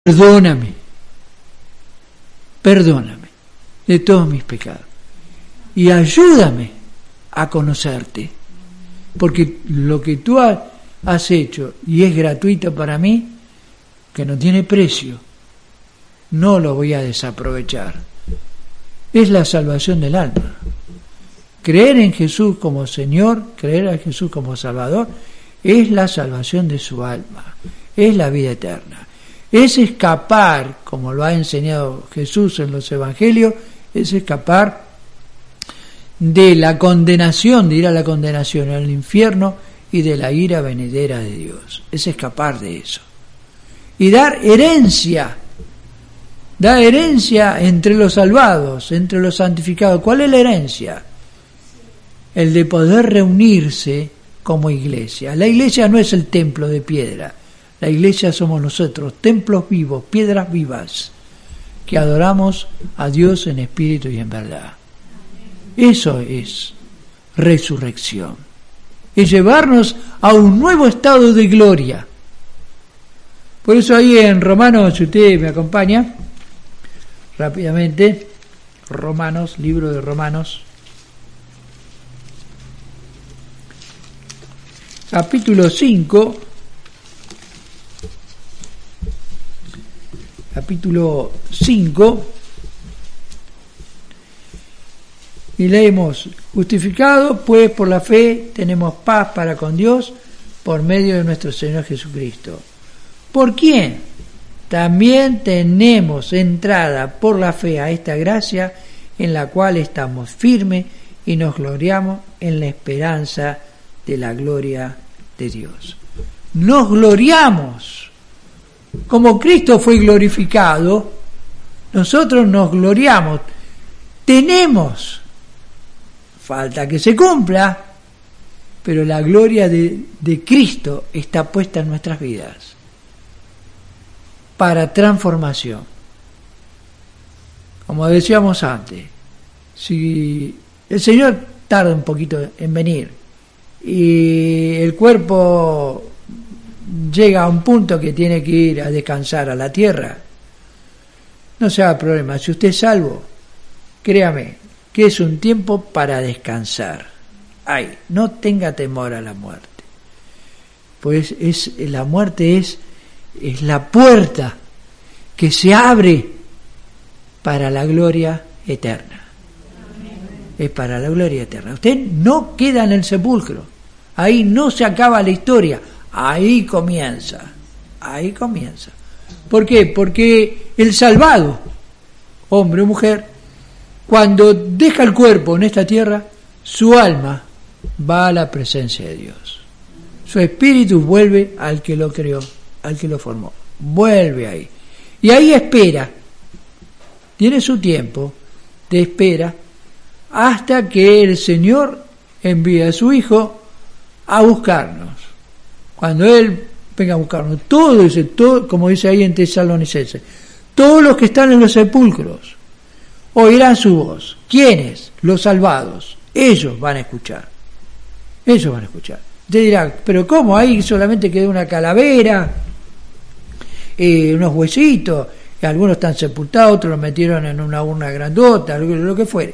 perdóname de todos mis pecados y ayúdame a conocerte, porque lo que tú has hecho y es gratuito para mí, que no tiene precio, no lo voy a desaprovechar. Es la salvación del alma. Creer en Jesús como Señor, creer a Jesús como Salvador, es la salvación de su alma, es la vida eterna. Es escapar, como lo ha enseñado Jesús en los Evangelios, es escapar de la condenación, de ir a la condenación al infierno y de la ira venidera de Dios. Es escapar de eso. Y dar herencia entre los salvados, entre los santificados. ¿Cuál es la herencia? El de poder reunirse como iglesia. La iglesia no es el templo de piedra. La iglesia somos nosotros, templos vivos, piedras vivas, que adoramos a Dios en espíritu y en verdad. Eso es resurrección. Es llevarnos a un nuevo estado de gloria. Por eso ahí en Romanos, si usted me acompaña, rápidamente, Romanos, libro de Romanos, capítulo 5, y leemos: justificados pues por la fe tenemos paz para con Dios por medio de nuestro Señor Jesucristo, por quien también tenemos entrada por la fe a esta gracia en la cual estamos firmes y nos gloriamos en la esperanza de la gloria de Dios. Nos gloriamos. Como Cristo fue glorificado, nosotros nos gloriamos. Tenemos, falta que se cumpla, pero la gloria de Cristo está puesta en nuestras vidas para transformación. Como decíamos antes, si el Señor tarda un poquito en venir y el cuerpo llega a un punto que tiene que ir a descansar a la tierra, no se haga problema. Si usted es salvo, créame que es un tiempo para descansar. Ay, no tenga temor a la muerte, pues la muerte es la puerta que se abre para la gloria eterna. Es para la gloria eterna. Usted no queda en el sepulcro, ahí no se acaba la historia. Ahí comienza. ¿Por qué? Porque el salvado, hombre o mujer, cuando deja el cuerpo en esta tierra, su alma va a la presencia de Dios. Su espíritu vuelve al que lo creó, al que lo formó. Vuelve ahí. Y ahí espera. Tiene su tiempo de espera hasta que el Señor envíe a su Hijo a buscarnos. Cuando Él venga a buscarnos, todo, como dice ahí en Tesalonicenses, todos los que están en los sepulcros oirán su voz. ¿Quiénes? Los salvados. Ellos van a escuchar. Usted dirá, ¿pero cómo? Ahí solamente quedó una calavera, unos huesitos, y algunos están sepultados, otros los metieron en una urna grandota, lo que fuere.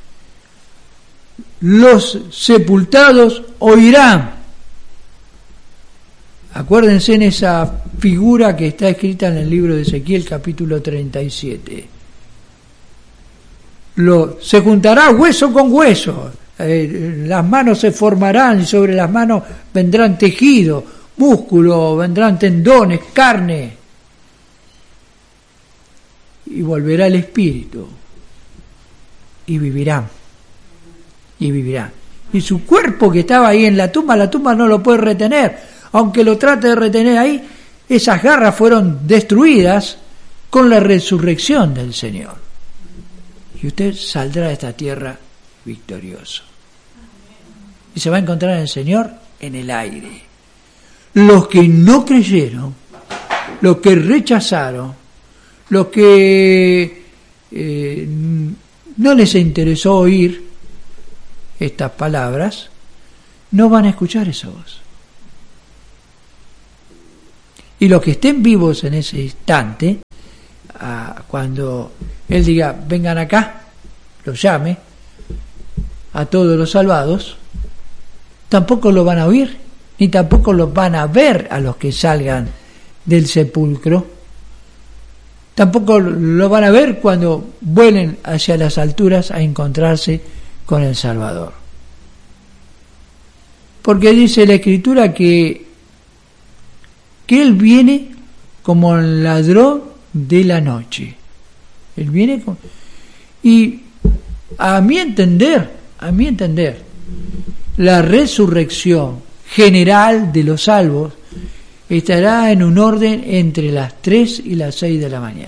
Los sepultados oirán. Acuérdense en esa figura que está escrita en el libro de Ezequiel, capítulo 37. Se juntará hueso con hueso, las manos se formarán y sobre las manos vendrán tejidos, músculos, vendrán tendones, carne. Y volverá el espíritu y vivirán. Y su cuerpo que estaba ahí en la tumba no lo puede retener. Aunque lo trate de retener ahí, esas garras fueron destruidas con la resurrección del Señor. Y usted saldrá de esta tierra victorioso. Y se va a encontrar en el Señor en el aire. Los que no creyeron, los que rechazaron, los que no les interesó oír estas palabras, no van a escuchar esa voz. Y los que estén vivos en ese instante, cuando Él diga, vengan acá, los llame, a todos los salvados, tampoco lo van a oír, ni tampoco los van a ver a los que salgan del sepulcro. Tampoco lo van a ver cuando vuelen hacia las alturas a encontrarse con el Salvador. Porque dice la Escritura que Él viene como el ladrón de la noche. Él viene y a mi entender, la resurrección general de los salvos estará en un orden entre las 3 y las 6 de la mañana.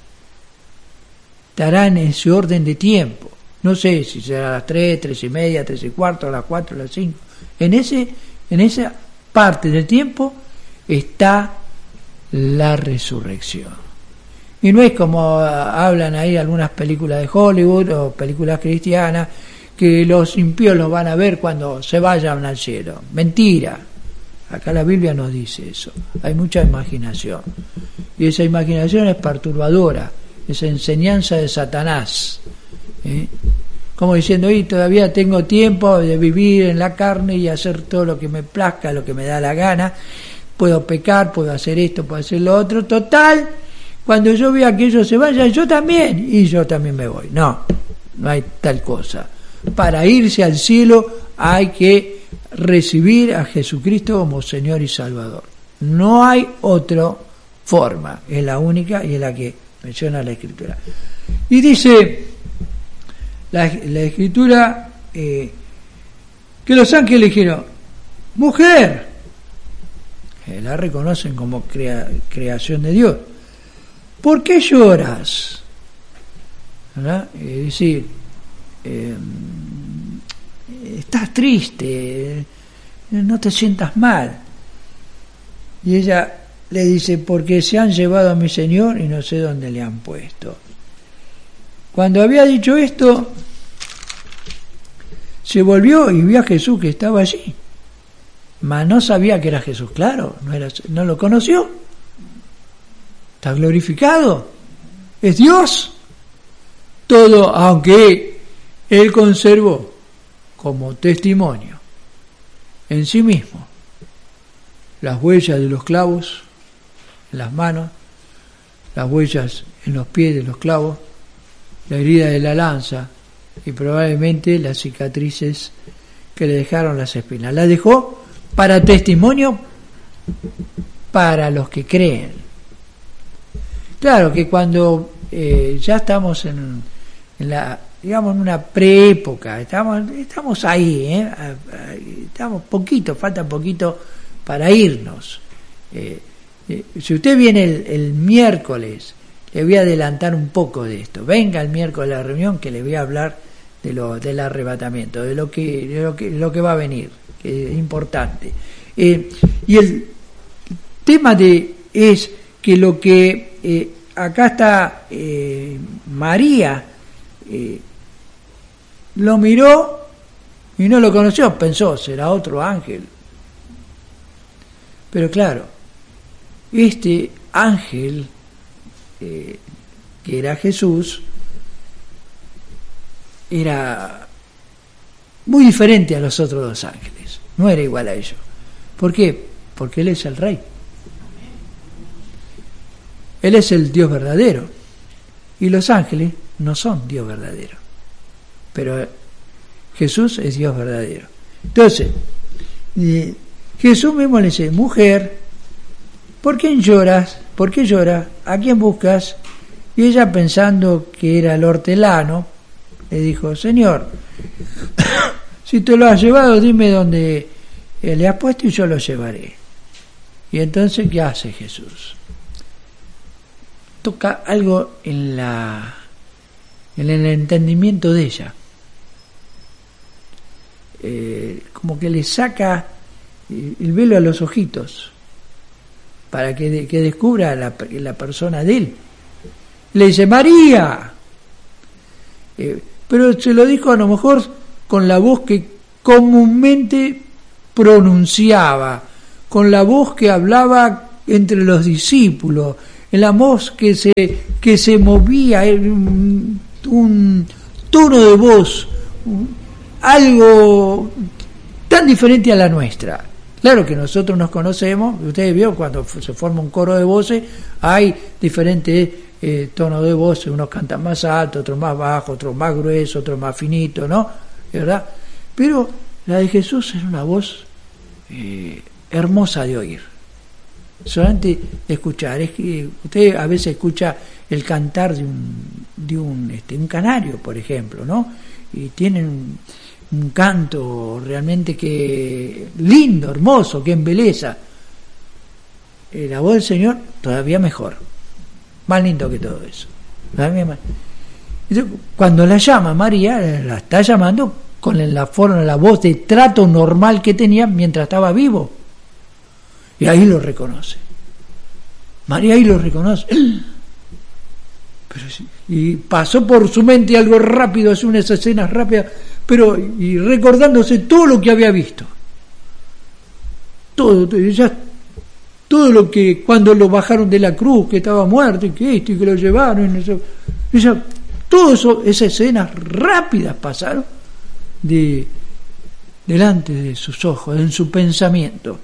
Estará en ese orden de tiempo. No sé si será a las 3, 3 y media, 3 y cuarto, a las 4, a las 5. En esa parte del tiempo está la resurrección. Y no es como hablan ahí algunas películas de Hollywood o películas cristianas, que los impíos los van a ver cuando se vayan al cielo. Mentira. Acá la Biblia nos dice eso. Hay mucha imaginación. Y esa imaginación es perturbadora. Esa enseñanza de Satanás. Como diciendo, todavía tengo tiempo de vivir en la carne y hacer todo lo que me plazca, lo que me da la gana. Puedo pecar, puedo hacer esto, puedo hacer lo otro. Total, cuando yo vea que ellos se vayan, yo también. Y yo también me voy. No hay tal cosa. Para irse al cielo hay que recibir a Jesucristo como Señor y Salvador. No hay otra forma, es la única y es la que menciona la Escritura. Y dice la Escritura que los ángeles dijeron, mujer, la reconocen como creación de Dios, ¿por qué lloras? ¿Verdad? Es decir, estás triste, no te sientas mal. Y ella le dice, porque se han llevado a mi Señor y no sé dónde le han puesto. Cuando había dicho esto, se volvió y vio a Jesús que estaba allí, mas no sabía que era Jesús. Claro, no lo conoció. Está glorificado, es Dios. Todo, aunque Él conservó como testimonio en sí mismo las huellas de los clavos en las manos, las huellas en los pies de los clavos, la herida de la lanza y probablemente las cicatrices que le dejaron las espinas. La dejó para testimonio para los que creen. Claro que cuando ya estamos en la, digamos, en una preépoca, estamos ahí, estamos poquito, falta poquito para irnos. Si usted viene el miércoles, le voy a adelantar un poco de esto. Venga el miércoles a la reunión que le voy a hablar del arrebatamiento, de lo que va a venir, que es importante. Y el tema es que lo que acá está María lo miró y no lo conoció, pensó, será otro ángel. Pero claro, este ángel que era Jesús era muy diferente a los otros dos ángeles, no era igual a ellos. ¿Por qué? Porque Él es el Rey. Él es el Dios verdadero y los ángeles no son Dios verdadero, pero Jesús es Dios verdadero. Entonces Jesús mismo le dice, mujer, ¿por qué lloras? ¿Por qué lloras? ¿A quién buscas? Y ella, pensando que era el hortelano, le dijo, Señor, si te lo has llevado, dime dónde le has puesto y yo lo llevaré. Y entonces, ¿qué hace Jesús? Toca algo en el entendimiento de ella. Como que le saca el velo a los ojitos para que descubra la persona de Él. Le dice, María. Pero se lo dijo a lo mejor con la voz que comúnmente pronunciaba, con la voz que hablaba entre los discípulos, en la voz que se movía, un tono de voz, algo tan diferente a la nuestra. Claro que nosotros nos conocemos, ustedes vieron cuando se forma un coro de voces, hay diferentes tonos de voces, unos cantan más alto, otros más bajo, otros más grueso, otros más finito, ¿no? ¿Verdad? Pero la de Jesús es una voz hermosa de oír, solamente de escuchar. Es que usted a veces escucha el cantar de un canario, por ejemplo, ¿no? Y tienen un canto realmente que lindo, hermoso, que embeleza. La voz del Señor todavía mejor, más lindo que todo eso. Entonces, cuando la llama María, la está llamando con la forma, la voz de trato normal que tenía mientras estaba vivo. Y ahí lo reconoce. María ahí lo reconoce. Y pasó por su mente algo rápido, hace unas escenas rápidas, pero y recordándose todo lo que había visto. Todo lo que cuando lo bajaron de la cruz, que estaba muerto, y que esto, y que lo llevaron, todo eso, esas escenas rápidas pasaron delante de sus ojos, en su pensamiento.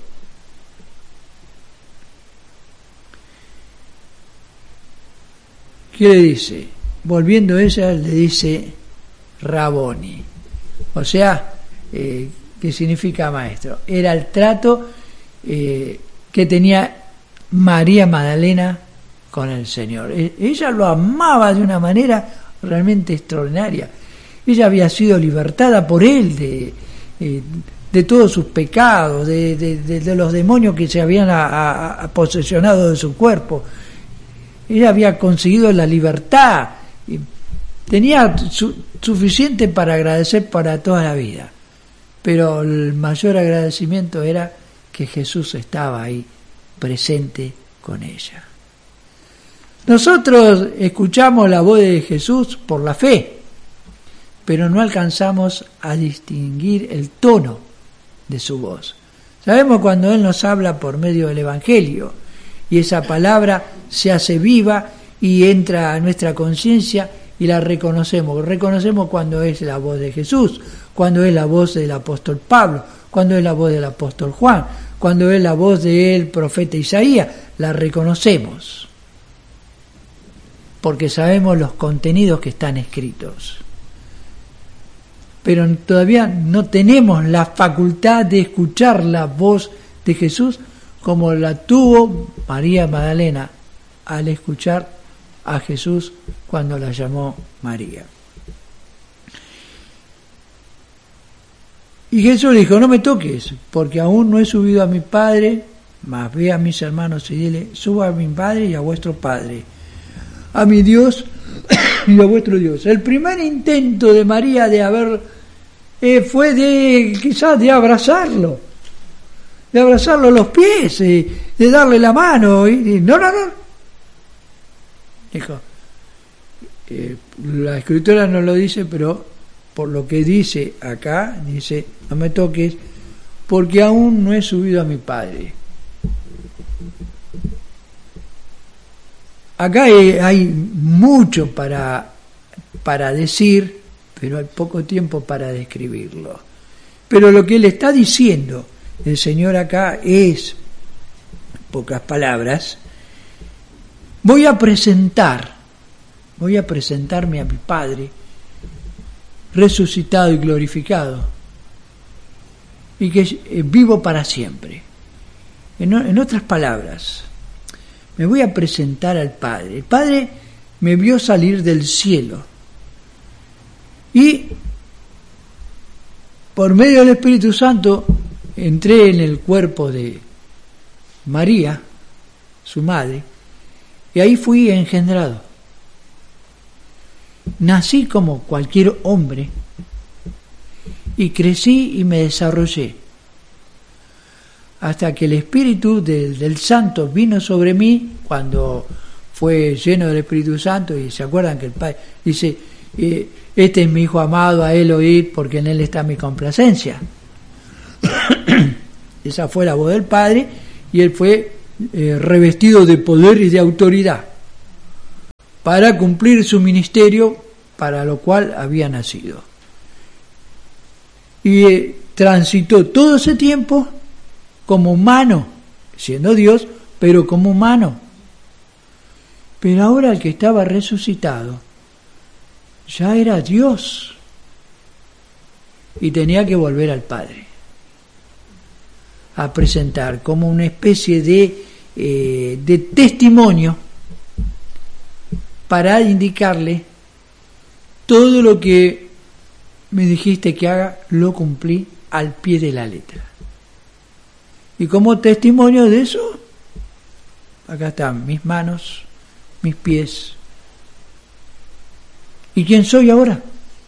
¿Qué le dice? Volviendo a ella, le dice Raboni, o sea, que significa maestro. Era el trato que tenía María Magdalena con el Señor. Ella lo amaba de una manera realmente extraordinaria. Ella había sido libertada por él de todos sus pecados, de los demonios que se habían posesionado de su cuerpo. Ella había conseguido la libertad, y tenía suficiente para agradecer para toda la vida, pero el mayor agradecimiento era que Jesús estaba ahí presente con ella. Nosotros escuchamos la voz de Jesús por la fe, pero no alcanzamos a distinguir el tono de su voz. Sabemos cuando Él nos habla por medio del Evangelio, y esa palabra se hace viva y entra a nuestra conciencia y la reconocemos. Reconocemos cuando es la voz de Jesús, cuando es la voz del apóstol Pablo, cuando es la voz del apóstol Juan, cuando es la voz del profeta Isaías. La reconocemos porque sabemos los contenidos que están escritos. Pero todavía no tenemos la facultad de escuchar la voz de Jesús como la tuvo María Magdalena al escuchar a Jesús cuando la llamó María. Y Jesús dijo: no me toques, porque aún no he subido a mi Padre, mas ve a mis hermanos y dile: suba a mi Padre y a vuestro Padre, a mi Dios y a vuestro Dios. El primer intento de María fue quizás de abrazarlo a los pies, de darle la mano, y no. Dijo, la Escritura no lo dice, pero por lo que dice acá, dice: no me toques, porque aún no he subido a mi Padre. Acá hay mucho para decir, pero hay poco tiempo para describirlo. Pero lo que Él está diciendo el Señor acá es, en pocas palabras, voy a presentarme a mi Padre resucitado y glorificado, y que vivo para siempre. En otras palabras, me voy a presentar al Padre. El Padre me vio salir del cielo y por medio del Espíritu Santo entré en el cuerpo de María, su madre, y ahí fui engendrado. Nací como cualquier hombre y crecí y me desarrollé hasta que el Espíritu del Santo vino sobre mí cuando fue lleno del Espíritu Santo. Y se acuerdan que el Padre dice: este es mi Hijo amado, a Él oíd, porque en Él está mi complacencia. Esa fue la voz del Padre, y Él fue revestido de poder y de autoridad para cumplir su ministerio para lo cual había nacido. Y transitó todo ese tiempo como humano, siendo Dios, pero como humano. Pero ahora el que estaba resucitado ya era Dios y tenía que volver al Padre a presentar como una especie de testimonio para indicarle: todo lo que me dijiste que haga, lo cumplí al pie de la letra. Y como testimonio de eso, acá están mis manos, mis pies. ¿Y quién soy ahora?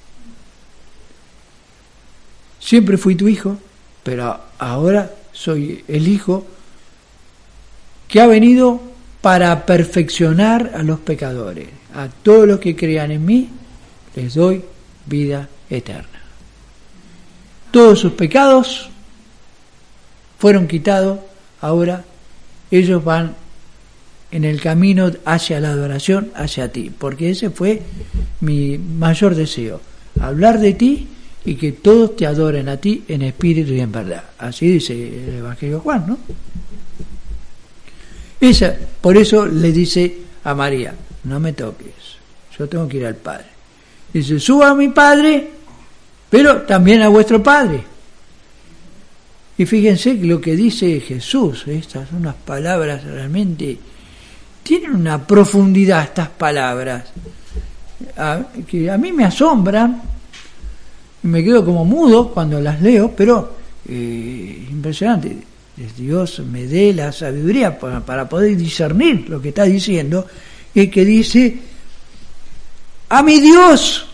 Siempre fui tu hijo, pero ahora soy el hijo que ha venido para perfeccionar a los pecadores. A todos los que crean en mí, les doy vida eterna. Todos sus pecados fueron quitados, ahora ellos van en el camino hacia la adoración, hacia ti, porque ese fue mi mayor deseo, hablar de ti y que todos te adoren a ti en espíritu y en verdad. Así dice el Evangelio de Juan, ¿no? Por eso le dice a María: no me toques, yo tengo que ir al Padre. Dice: suba a mi Padre, pero también a vuestro Padre. Y fíjense lo que dice Jesús, estas son unas palabras realmente, tienen una profundidad estas palabras, que a mí me asombran, me quedo como mudo cuando las leo, pero impresionante. Dios me dé la sabiduría para poder discernir lo que está diciendo, es que dice: a mi Dios.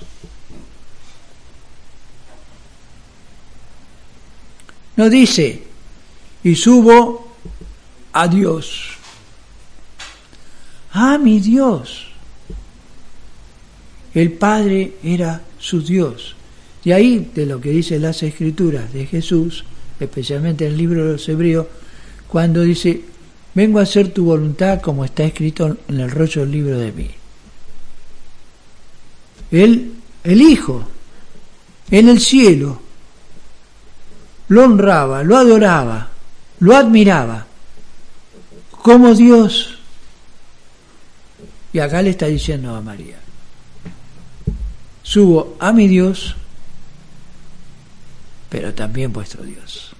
No dice: y subo a Dios. A mi Dios. El Padre era su Dios. Y ahí, de lo que dicen las Escrituras de Jesús, especialmente en el libro de los Hebreos, cuando dice: vengo a hacer tu voluntad como está escrito en el rollo del libro de mí. Él, el Hijo, en el cielo, lo honraba, lo adoraba, lo admiraba como Dios. Y acá le está diciendo a María: subo a mi Dios, pero también vuestro Dios,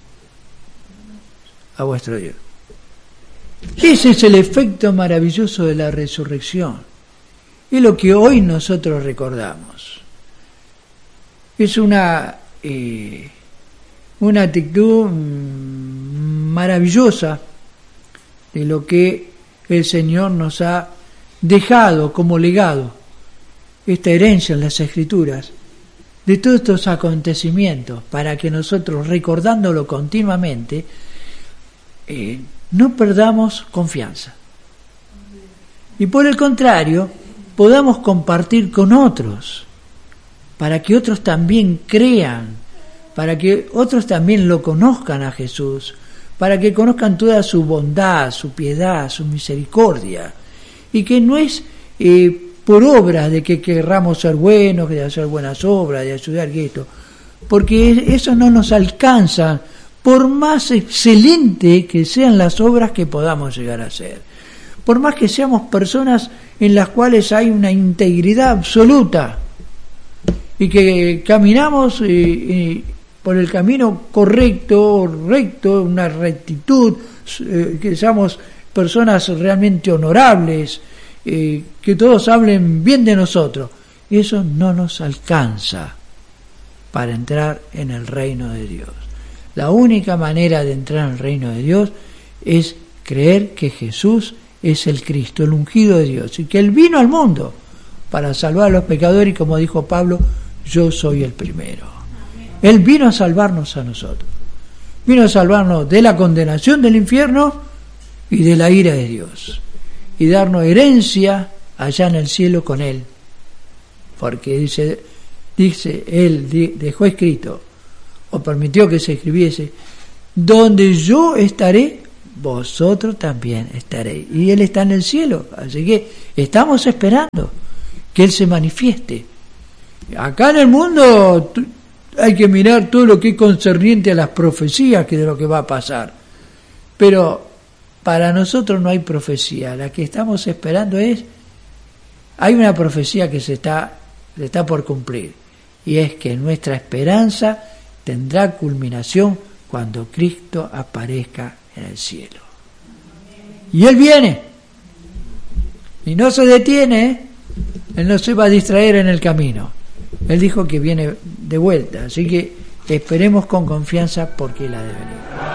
a vuestro Dios. Ese es el efecto maravilloso de la resurrección, es lo que hoy nosotros recordamos. Es una actitud maravillosa de lo que el Señor nos ha dejado como legado, esta herencia en las Escrituras, de todos estos acontecimientos, para que nosotros, recordándolo continuamente, no perdamos confianza. Y por el contrario, podamos compartir con otros, para que otros también crean, para que otros también lo conozcan a Jesús, para que conozcan toda su bondad, su piedad, su misericordia, y que no es por obras de que querramos ser buenos, de hacer buenas obras, de ayudar y esto, porque eso no nos alcanza, por más excelente que sean las obras que podamos llegar a hacer, por más que seamos personas en las cuales hay una integridad absoluta y que caminamos por el camino correcto, recto, una rectitud, que seamos personas realmente honorables, que todos hablen bien de nosotros. Eso no nos alcanza para entrar en el reino de Dios. La única manera de entrar en el reino de Dios es creer que Jesús es el Cristo, el ungido de Dios, y que Él vino al mundo para salvar a los pecadores, y como dijo Pablo: yo soy el primero. Él vino a salvarnos a nosotros, vino a salvarnos de la condenación del infierno y de la ira de Dios, y darnos herencia allá en el cielo con Él, porque dice Él dejó escrito, o permitió que se escribiese: donde yo estaré, vosotros también estaréis. Y Él está en el cielo, así que estamos esperando que Él se manifieste. Acá en el mundo hay que mirar todo lo que es concerniente a las profecías que de lo que va a pasar. Pero para nosotros no hay profecía. La que estamos esperando hay una profecía que se está por cumplir. Y es que nuestra esperanza tendrá culminación cuando Cristo aparezca en el cielo. Y Él viene. Y no se detiene, Él no se va a distraer en el camino. Él dijo que viene de vuelta, así que esperemos con confianza porque Él ha de venir.